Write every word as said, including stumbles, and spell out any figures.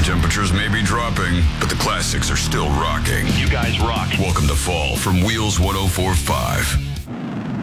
Temperatures may be dropping, but the classics are still rocking. You guys rock. Welcome to fall from Wheels one oh four point five.